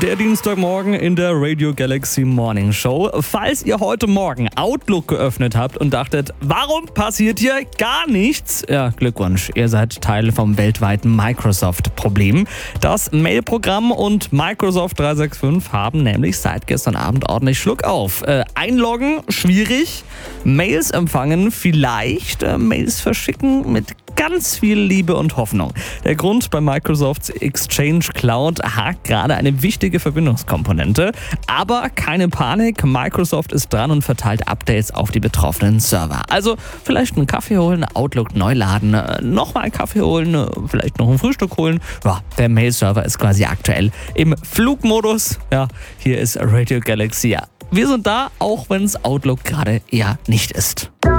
Der Dienstagmorgen in der Radio Galaxy Morning Show. Falls ihr heute Morgen Outlook geöffnet habt und dachtet, warum passiert hier gar nichts? Ja, Glückwunsch, ihr seid Teil vom weltweiten Microsoft-Problem. Das Mail-Programm und Microsoft 365 haben nämlich seit gestern Abend ordentlich Schluck auf. Einloggen, schwierig. Mails empfangen, vielleicht. Mails verschicken mit ganz viel Liebe und Hoffnung. Der Grund: bei Microsofts Exchange Cloud hakt gerade eine wichtige Verbindungskomponente. Aber keine Panik, Microsoft ist dran und verteilt Updates auf die betroffenen Server. Also vielleicht einen Kaffee holen, Outlook neu laden, nochmal einen Kaffee holen, vielleicht noch ein Frühstück holen. Ja, der Mail-Server ist quasi aktuell im Flugmodus. Ja, hier ist Radio Galaxy. Wir sind da, auch wenn es Outlook gerade eher nicht ist.